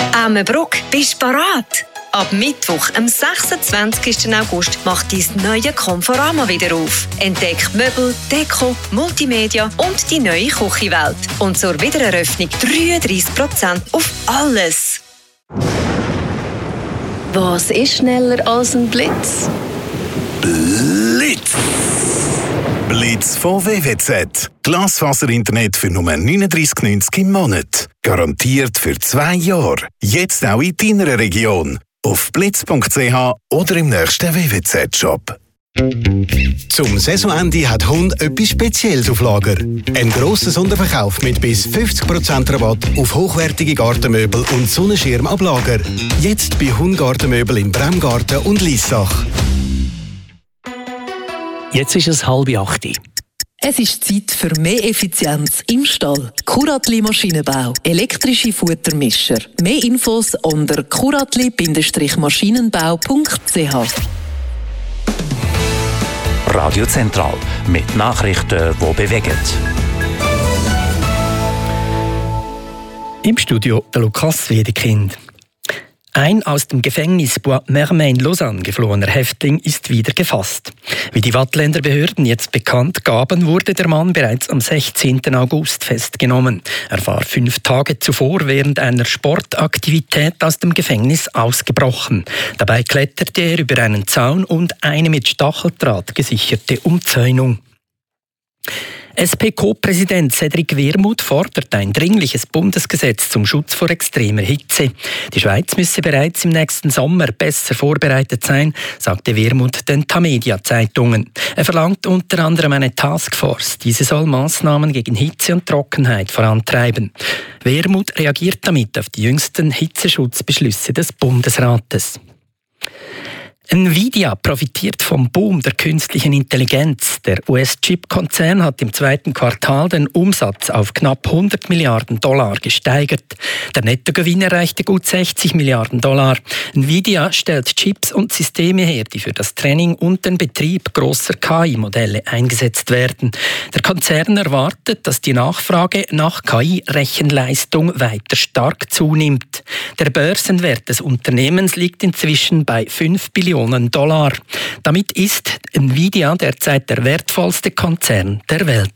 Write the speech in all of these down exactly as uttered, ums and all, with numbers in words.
Ammenbruck, bist du bereit? Ab Mittwoch, am sechsundzwanzigsten August, macht dein neue Conforama wieder auf. Entdeckt Möbel, Deko, Multimedia und die neue Küchenwelt. Und zur Wiedereröffnung dreiunddreissig Prozent auf alles. Was ist schneller als ein Blitz? Blitz! Blitz von W W Z. Glasfaser-Internet für nur neununddreissig neunzig im Monat. Garantiert für zwei Jahre. Jetzt auch in deiner Region. Auf blitz punkt c h oder im nächsten W W Z-Shop. Zum Saisonende hat Hund etwas Spezielles auf Lager. Ein grosser Sonderverkauf mit bis fünfzig Prozent Rabatt auf hochwertige Gartenmöbel und Sonnenschirm ab Lager. Jetzt bei Hund Gartenmöbel im Bremgarten und Liessach. Jetzt ist es halb acht. Es ist Zeit für mehr Effizienz im Stall. Kuratli Maschinenbau. Elektrische Futtermischer. Mehr Infos unter kuratli Maschinenbau punkt c h. Radio Zentral mit Nachrichten, die bewegen. Im Studio der Lukas Wiedekind. Ein aus dem Gefängnis Bois-Mermin in Lausanne geflohener Häftling ist wieder gefasst. Wie die Waadtländer Behörden jetzt bekannt gaben, wurde der Mann bereits am sechzehnten August festgenommen. Er war fünf Tage zuvor während einer Sportaktivität aus dem Gefängnis ausgebrochen. Dabei kletterte er über einen Zaun und eine mit Stacheldraht gesicherte Umzäunung. S P-Co-Präsident Cédric Wermuth fordert ein dringliches Bundesgesetz zum Schutz vor extremer Hitze. Die Schweiz müsse bereits im nächsten Sommer besser vorbereitet sein, sagte Wermuth den Tamedia-Zeitungen. Er verlangt unter anderem eine Taskforce. Diese soll Massnahmen gegen Hitze und Trockenheit vorantreiben. Wermuth reagiert damit auf die jüngsten Hitzeschutzbeschlüsse des Bundesrates. Nvidia profitiert vom Boom der künstlichen Intelligenz. Der U S-Chip-Konzern hat im zweiten Quartal den Umsatz auf knapp hundert Milliarden Dollar gesteigert. Der Nettogewinn erreichte gut sechzig Milliarden Dollar. Nvidia stellt Chips und Systeme her, die für das Training und den Betrieb großer K I-Modelle eingesetzt werden. Der Konzern erwartet, dass die Nachfrage nach K I-Rechenleistung weiter stark zunimmt. Der Börsenwert des Unternehmens liegt inzwischen bei fünf Billionen Dollar. Damit ist Nvidia derzeit der wertvollste Konzern der Welt.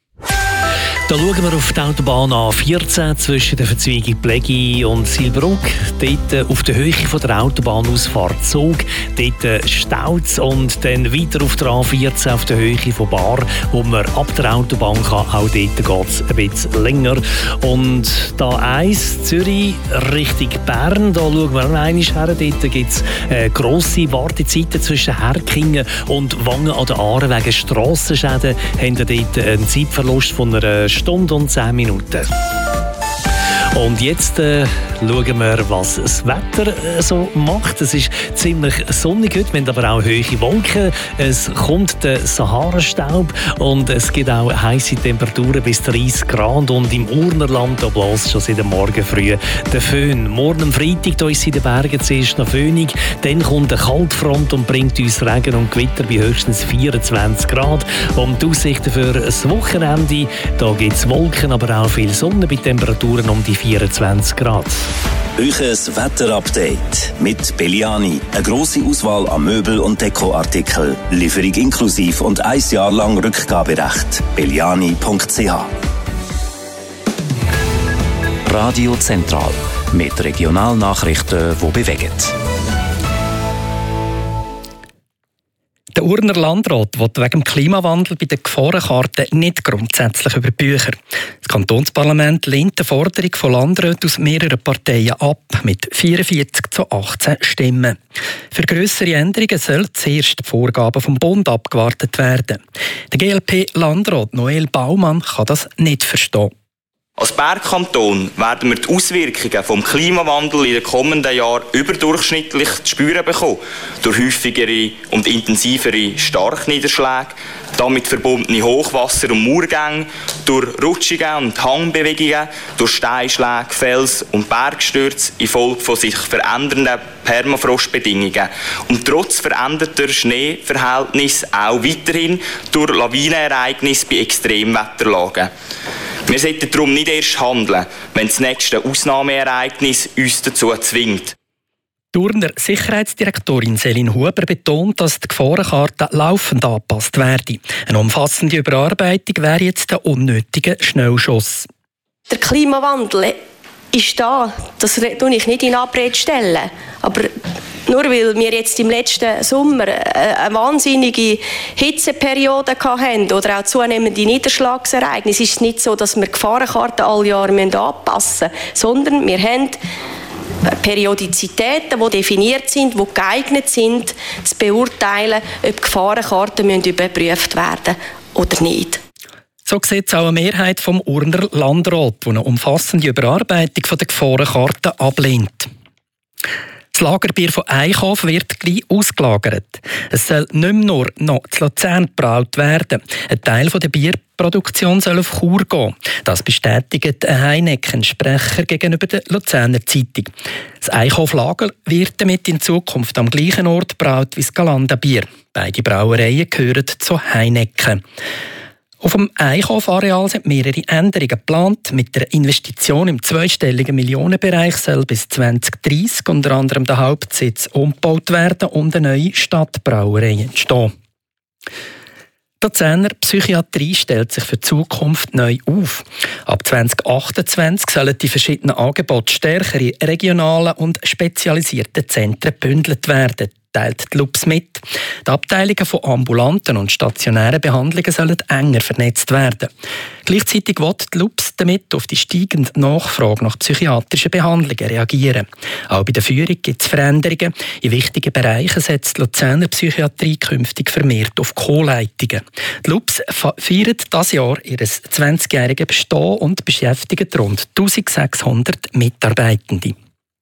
Da schauen wir auf die Autobahn A vierzehn zwischen der Verzweigung Plägi und Silbruck. Dort auf der Höhe von der Autobahnausfahrt Zug. Dort staut es und dann weiter auf der A vierzehn auf der Höhe von Bar, wo man ab der Autobahn kann. Auch dort geht es ein bisschen länger. Und da eins Zürich Richtung Bern, da schauen wir noch einmal her. Dort gibt es äh, grosse Wartezeiten zwischen Herkingen und Wangen an der Aare. Wegen Strassenschäden haben wir dort einen Zeitverlust von einer Stunde und zehn Minuten. Und jetzt äh, schauen wir, was das Wetter äh, so macht. Es ist ziemlich sonnig heute, wir haben aber auch hohe Wolken. Es kommt der Sahara-Staub und es gibt auch heisse Temperaturen bis dreißig Grad. Und im Urnerland bläst schon seit dem Morgen früh der Föhn. Morgen am Freitag da ist in den Bergen zuerst noch föhnig. Dann kommt eine Kaltfront und bringt uns Regen und Gewitter bei höchstens vierundzwanzig Grad. Und die Aussichten für das Wochenende, da gibt es Wolken, aber auch viel Sonne bei Temperaturen um die vierundzwanzig Grad. Euches Wetterupdate mit Belliani. Eine grosse Auswahl an Möbel- und Dekoartikeln. Lieferung inklusiv und ein Jahr lang Rückgaberecht. belliani punkt c h. Radio Zentral mit Regionalnachrichten, die bewegen. Der Urner Landrat will wegen dem Klimawandel bei der Gefahrenkarte nicht grundsätzlich über die Bücher. Das Kantonsparlament lehnt die Forderung von Landräten aus mehreren Parteien ab, mit vierundvierzig zu achtzehn Stimmen. Für grössere Änderungen sollen zuerst die Vorgaben vom Bund abgewartet werden. Der G L P-Landrat Noel Baumann kann das nicht verstehen. Als Bergkanton werden wir die Auswirkungen des Klimawandels in den kommenden Jahren überdurchschnittlich zu spüren bekommen. Durch häufigere und intensivere Starkniederschläge, damit verbundene Hochwasser- und Murgänge, durch Rutschungen und Hangbewegungen, durch Steinschläge, Fels- und Bergstürze infolge von sich verändernden Permafrostbedingungen und trotz veränderter Schneeverhältnisse auch weiterhin durch Lawinenereignisse bei Extremwetterlagen. Wir sollten darum nicht erst handeln, wenn das nächste Ausnahmeereignis uns dazu zwingt. Die Urner Sicherheitsdirektorin Céline Huber betont, dass die Gefahrenkarte laufend angepasst werde. Eine umfassende Überarbeitung wäre jetzt der unnötige Schnellschuss. Der Klimawandel ist da, das stelle ich nicht in Abrede stellen. Aber nur weil wir jetzt im letzten Sommer eine wahnsinnige Hitzeperiode hatten oder auch zunehmende Niederschlagsereignisse, ist es nicht so, dass wir die Gefahrenkarten alle Jahre anpassen müssen, sondern wir haben Periodizitäten, die definiert sind, die geeignet sind, zu beurteilen, ob Gefahrenkarten überprüft werden müssen oder nicht. So sieht es auch eine Mehrheit vom Urner Landrat, die eine umfassende Überarbeitung der Gefahrenkarten ablehnt. Das Lagerbier von Eichhof wird gleich ausgelagert. Es soll nicht mehr nur noch zu Luzern gebraut werden. Ein Teil der Bierproduktion soll auf Chur gehen. Das bestätigt ein Heineken-Sprecher gegenüber der Luzerner Zeitung. Das Eichhof-Lager wird damit in Zukunft am gleichen Ort gebraut wie das Galanda-Bier. Beide Brauereien gehören zu Heineken. Auf dem Eichhof-Areal sind mehrere Änderungen geplant. Mit der Investition im zweistelligen Millionenbereich soll bis zwanzig dreissig unter anderem der Hauptsitz umgebaut werden und eine neue Stadtbrauerei entstehen. Die Luzerner Psychiatrie stellt sich für die Zukunft neu auf. Ab zwanzig achtundzwanzig sollen die verschiedenen Angebote stärker in regionalen und spezialisierten Zentren gebündelt werden, teilt die L U P S mit. Die Abteilungen von ambulanten und stationären Behandlungen sollen enger vernetzt werden. Gleichzeitig will die L U P S damit auf die steigende Nachfrage nach psychiatrischen Behandlungen reagieren. Auch bei der Führung gibt es Veränderungen. In wichtigen Bereichen setzt die Luzerner Psychiatrie künftig vermehrt auf Co-Leitungen. Die L U P S feiert dieses Jahr ihr zwanzigjähriges Bestehen und beschäftigt rund eintausendsechshundert Mitarbeitende.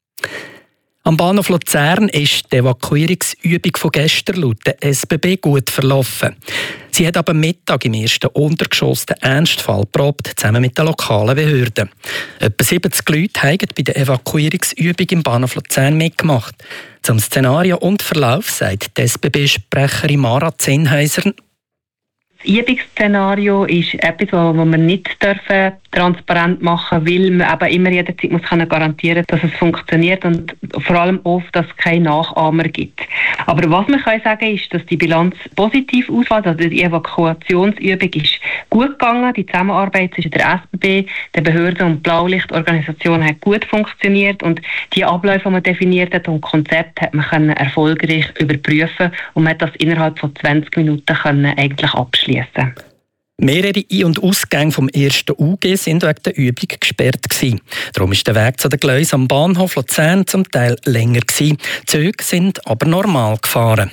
Am Bahnhof Luzern ist die Evakuierungsübung von gestern laut der S B B gut verlaufen. Sie hat aber am Mittag im ersten Untergeschoss den Ernstfall geprobt, zusammen mit den lokalen Behörden. Etwa siebzig Leute haben bei der Evakuierungsübung im Bahnhof Luzern mitgemacht. Zum Szenario und Verlauf sagt die S B B-Sprecherin Mara Zinnhäuser: Das Übungsszenario ist etwas, das wir nicht dürfen transparent machen dürfen, weil man eben immer jederzeit muss garantieren kann, dass es funktioniert und vor allem oft, dass es keine Nachahmer gibt. Aber was man kann sagen ist, dass die Bilanz positiv ausfällt. Also die Evakuationsübung ist gut gegangen. Die Zusammenarbeit zwischen der S B B, der Behörden und Blaulichtorganisation hat gut funktioniert und die Abläufe, die man definiert hat und Konzept hat man können erfolgreich überprüfen und man hat das innerhalb von zwanzig Minuten können eigentlich abschließen. Mehrere Ein- und Ausgänge vom ersten U G sind wegen der Übung gesperrt gewesen. Darum ist der Weg zu den Gleisen am Bahnhof Luzern zum Teil länger gewesen. Die Züge sind aber normal gefahren.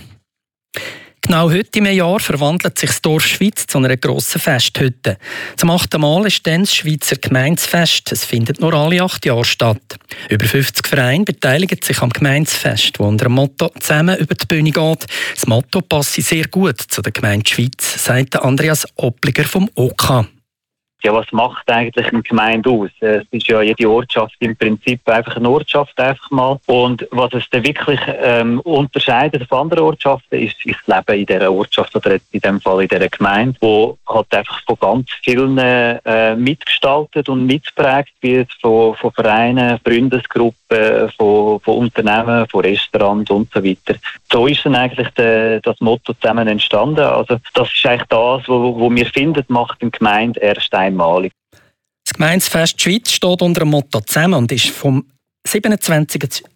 Genau heute im Jahr verwandelt sich das Dorf Schwyz zu einer grossen Festhütte. Zum achten Mal ist dann das Schweizer Gemeinsfest. Es findet nur alle acht Jahre statt. Über fünfzig Vereine beteiligen sich am Gemeinsfest, das unter dem Motto «Zusammen über die Bühne» geht. Das Motto passe sehr gut zu der Gemeinde Schwyz, sagt Andreas Oppliger vom O K. Ja, was macht eigentlich eine Gemeinde aus? Es ist ja jede Ortschaft im Prinzip einfach eine Ortschaft einfach mal. Und was es dann wirklich ähm, unterscheidet von anderen Ortschaften, ist, ist das Leben in dieser Ortschaft oder in dem Fall in dieser Gemeinde, wo halt einfach von ganz vielen äh, mitgestaltet und mitgeprägt wird, von, von Vereinen, Freundesgruppen, von, von Unternehmen, von Restaurants und so weiter. So ist dann eigentlich de, das Motto zusammen entstanden. Also das ist eigentlich das, wo, wo wir finden, macht eine Gemeinde erst einmal. Das Gemeinsfest Schwyz steht unter dem Motto «Zusammen» und ist vom siebenundzwanzigsten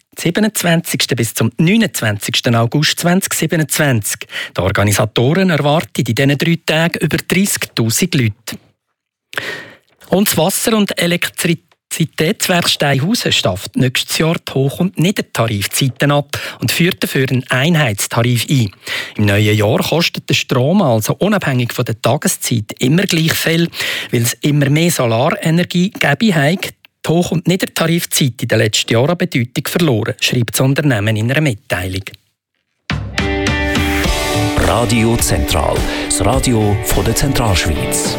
bis zum neunundzwanzigsten August zweitausendsiebenundzwanzig. Die Organisatoren erwarten in diesen drei Tagen über dreissigtausend Leute. Und das Wasser- und Elektrizität Zitätswerk Steinhausen stafft nächstes Jahr die Hoch- und Niedertarifzeiten ab und führt dafür einen Einheitstarif ein. Im neuen Jahr kostet der Strom also unabhängig von der Tageszeit immer gleich viel, weil es immer mehr Solarenergie gäbe, hat die Hoch- und Niedertarifzeit in den letzten Jahren an Bedeutung verloren, schreibt das Unternehmen in einer Mitteilung. Radio Zentral, das Radio von der Zentralschweiz.